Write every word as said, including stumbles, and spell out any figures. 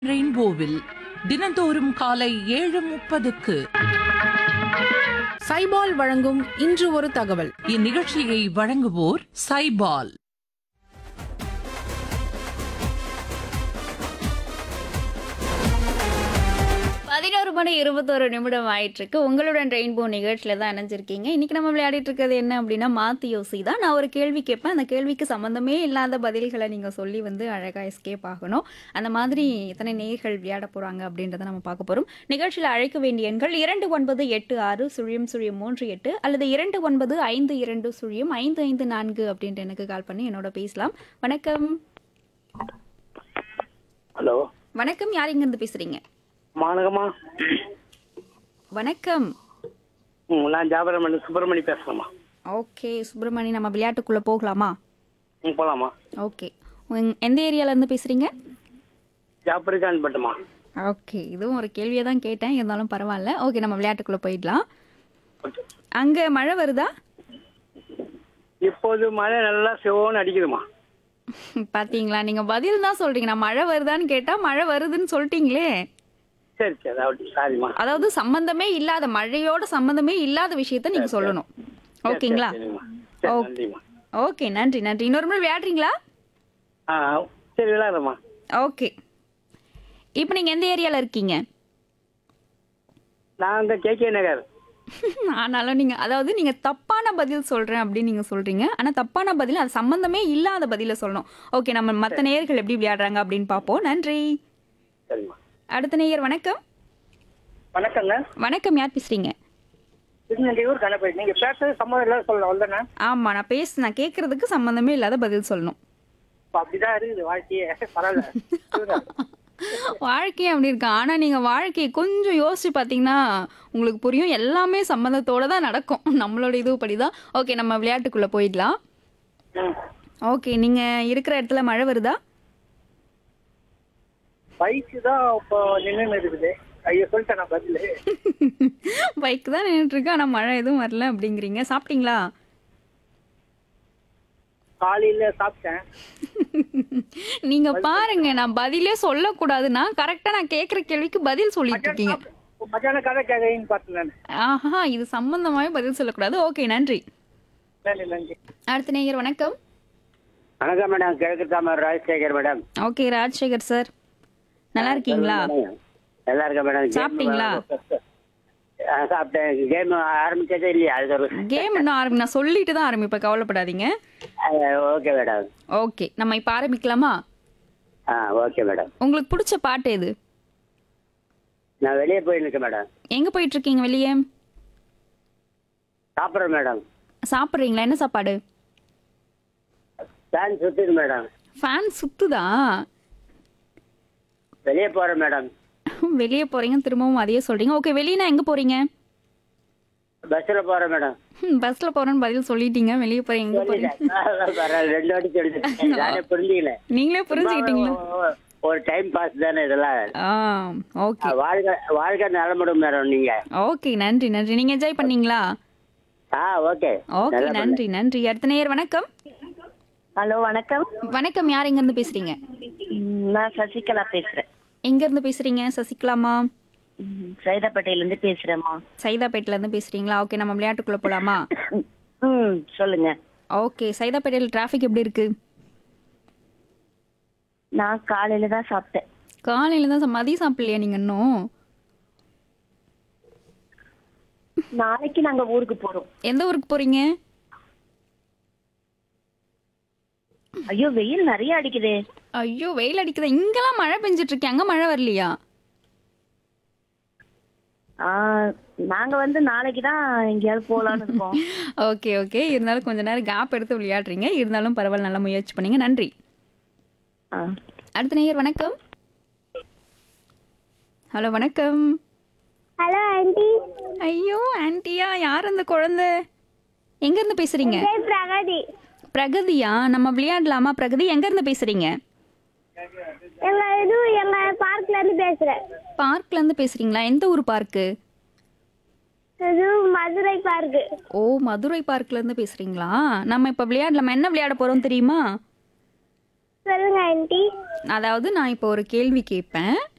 ரெயின்போவில் தினந்தோறும் காலை ஏழு முப்பதுக்கு சைபால் வழங்கும் இன்று ஒரு தகவல். இந்நிகழ்ச்சியை வழங்குவோர் சைபால். பதினோரு மணி இருபத்தோரு நிமிடம் ஆயிட்டு இருக்கு. உங்களுடன் ரெயின்போ நிகழ்ச்சியில தான் இணைஞ்சிருக்கீங்க. இன்னைக்கு நம்ம விளையாடிட்டு இருக்கிறது என்ன அப்படின்னா மாத்தி யோசி தான். நான் ஒரு கேள்வி கேட்பேன், அந்த கேள்விக்கு சம்பந்தமே இல்லாத பதில்களை நீங்க சொல்லி வந்து அழகா எஸ்கேப் ஆகணும். அந்த மாதிரி எத்தனை நேர்கள் விளையாட போறாங்க அப்படின்றத நம்ம பார்க்க போறோம். நிகழ்ச்சியில அழைக்க வேண்டிய எண்கள் இரண்டு ஒன்பது எட்டு ஆறு சுழியம் சுழியம் மூன்று எட்டு அல்லது இரண்டு ஒன்பது ஐந்து இரண்டு சுழியம் ஐந்து ஐந்து நான்கு அப்படின்ட்டு எனக்கு கால் பண்ணி என்னோட பேசலாம். வணக்கம். ஹலோ வணக்கம், யார் இங்க இருந்து பேசுறீங்க? மாநகமா. வணக்கம். ம், நான் ஜாபரமணி சுப்பிரமணி பேசுறேம்மா. ஓகே சுப்பிரமணி, நம்ம விளையாட்டுக்குள்ள போகலாமா? ம், போலாமா? ஓகே, உங்க- எந்த ஏரியால இருந்து பேசுறீங்க? ஜாபரிகான் பட்டுமா. ஓகே, இதுவும் ஒரு கேள்வியை தான் கேட்டேன், இருந்தாலும் பரவாயில்ல. ஓகே, நம்ம விளையாட்டுக்குள்ள போயிடலாம். ஓகே. அங்க மழை வருதா? இப்போது மழை நல்லா சிவோன்னு அடிக்குதுமா. பாத்தீங்களா, நீங்க பதில் தான் சொல்றீங்க. நான் மழை வருதான்னு கேட்டா மழை வருதுன்னு சொல்லிட்டீங்களே. சரி சரி, அப்படி சாரிம்மா. அதாவது சம்பந்தமே இல்லாத, மழையோட சம்பந்தமே இல்லாத விஷயத்த நீங்க சொல்லணும். ஓகேங்களா? சரிம்மா. சரி, ஓகே. நன்றிம்மா. ஓகே, நன்றி நன்றி. இன்னொரு முறை விளையாடுறீங்களா? ஆ, சரி விளையாடுறேம்மா. ஓகே, இப்போ நீங்க எந்த ஏரியால இருக்கீங்க? நான் இந்த கே கே நகர். ஆனாலும் நீங்க, அதாவது நீங்க தப்பான பதில் சொல்றேன் அப்படின்னு நீங்க சொல்றீங்க. ஆனா தப்பான பதில், அது சம்பந்தமே இல்லாத பதில சொல்லணும். ஓகே, நம்ம மத்த நேயர்கள் எப்படி விளையாடுறாங்க அப்படின்னு பார்ப்போம். நன்றி. சரிம்மா. அடுத்த நேயர் வணக்கம். வணக்கங்க. வணக்கம், யார் பேசுறீங்க? திருநெல்வேலூர் கணபதி. நீங்க பேசுறது சம்மதம் இல்லாத சொல்லலாம் வந்தேண்ணா. ஆமா, நான் பேச நான் கேட்கறதுக்கு சம்பந்தமே இல்லாத பதில் சொல்லணும். அப்படிதான் இருக்குது வாழ்க்கையே. பரவாயில்ல. வாழ்க்கையே அப்படி இருக்கு. ஆனா நீங்க வாழ்க்கையை கொஞ்சம் யோசிச்சு பாத்தீங்கன்னா உங்களுக்கு புரியும், எல்லாமே சம்பந்தத்தோட தான் நடக்கும். நம்மளோட இது படிதான். ஓகே, நம்ம விளையாட்டுக்குள்ள போயிடலாம். ம். ஓகே, நீங்க இருக்கிற இடத்துல மழை வருதா? பைக்கு தான் இப்போ நின்று இருக்குது. ஐயோ, சொல்லிட்டேன் நான் பதில். பைக் தான் நின்றுட்டு இருக்கு, ஆனா மழை எதுவும் வரல அப்படிங்கிறீங்க. சாப்பிட்டீங்களா? காலையில சாப்பிட்டேன். நீங்க பாருங்க, நான் பதிலே சொல்லக்கூடாதுன்னா கரெக்டா நான் கேக்குற கேள்விக்கு பதில் சொல்லிட்டு இருக்கீங்க. மத்தியான கதை கேட்கன்னு பார்த்தேன் நான். ஆஹா, இது சம்பந்தமாவே பதில் சொல்லக்கூடாது. ஓகே, நன்றி. நன்றி நன்றி. அடுத்த நேயர் வணக்கம். வணக்கம் மேடம். கிழக்கு தாமர் Rajasekar madam. Okay, Rajasekar sir, நல்லா இருக்கீங்களா? நல்லா இருக்கேன் மேடம். சாப்பிட்டீங்களா? ஆ, சாப்பிட்டேன். கேம் ஆரம்பிச்சதே இல்லையா? அது ஒரு கேம் இன்னும் ஆரம்பி நான் சொல்லிட்டு தான் ஆரம்பிப்பேன், கவலைப்படாதீங்க. Okay madam. ஓகே, நம்ம இப்ப ஆரம்பிக்கலாமா? ஆ, ஓகே மேடம். உங்களுக்கு பிடிச்ச பாட்டு எது? நான் வெளியே போயிருக்கேன் மேடம். எங்க போயிட்டு இருக்கீங்க வெளியே? சாப்பிட்றேன் மேடம். சாப்பிட்றீங்களா? என்ன சாப்பாடு? ஃபேன் சுத்துது மேடம். ஃபேன் சுத்துதா? வெளியே போறேன் மேடம். வெளியே போறீங்க, திரும்பவும் அதையே சொல்றீங்க. ஓகே, வெளியனா எங்க போறீங்க? பஸ்ல போறேன் மேடம். ம், பஸ்ல போறேன்னு பதில் சொல்லிட்டீங்க. வெளியே போறீங்க, எங்க போறீங்க? பரவாயில்ல, ரெண்டு வாட்டி சொல்லிட்டேன். நானே புரிஞ்சுக்கல. நீங்களே புரிஞ்சுக்கிட்டீங்களா? ஒரு- ஒரு டைம் பாஸ் தானே இதெல்லாம். ஆ, ஓகே வாழ்க்கை வாழ்க்கை நலமுடும் மேடம். நீங்க ஓகே, நன்றி நன்றி. நீங்க என்ஜாய் பண்ணீங்களா? ஆ, ஓகே. ஓகே, நல்லா நன்றி நன்றி. அடுத்த நேயர் வணக்கம். ஹலோ வணக்கம். வணக்கம், யார் எங்க இருந்து பேசுறீங்க? ம், நான் சசிகலா பேசுறேன். எங்க இருந்து பேசுறீங்க? சசிகலாமா? ம், சைதாப்பேட்டையில இருந்து பேசுறேம்மா. சைதாப்பேட்ல இருந்து பேசுறீங்களா? ஓகே, நம்ம விளையாட்டுக்குள்ள போலாமா? ம், சொல்லுங்க. ஓகே, சைதாப்பேட்டையில் டிராஃபிக் எப்படி இருக்கு? நான் காலையில தான் சாப்பிட்டேன். காலையில தான் சா- மதியம் சாப்பிடலையா நீங்க இன்னும்? நாளைக்கு நாங்க ஊருக்கு போறோம். எந்த ஊருக்கு போறீங்க? ஐயோ, வெயில் நிறைய அடிக்குதே. ஐயோ, வெயில் அடிக்குதா? இங்கெல்லாம் மழை பெஞ்சிட்டு இருக்கு, அங்க மழை வரலையா? ஆ, நாங்க வந்து நாளைக்கு தான் எங்கேயாவது போலான்னு இருக்கோம். ஓகே ஓகே, இருந்தாலும் கொஞ்ச நேரம் கேப் எடுத்து விளையாடுறீங்க. இருந்தாலும் பரவாயில்ல, நல்லா முயற்சி பண்ணீங்க. நன்றி. ஆ. அடுத்த நேயர் வணக்கம். ஹலோ வணக்கம். ஹலோ ஆண்டி, ஐயோ ஆன்ட்டியா, யார் அந்த குழந்தை? எங்க இருந்து பேசுறீங்க? பேர் பிரகதி. பிரகதியா? நம்ம விளையாடலாமா? பிரகதி, எங்க இருந்து பேசுறீங்க? எங்க இது எங்க பார்க்ல இருந்து பேசுறேன். பார்க்ல இருந்து பேசுறீங்களா? எந்த ஊர் பார்க்கு? இது மதுரை பார்க்கு. ஓ, மதுரை பார்க்ல இருந்து பேசுறீங்களா? நம்ம இப்ப விளையாடலாமா? என்ன விளையாட போறோம் தெரியுமா? சொல்லுங்க ஆண்டி. அதாவது நான் இப்போ ஒரு கேள்வி கேட்பேன்,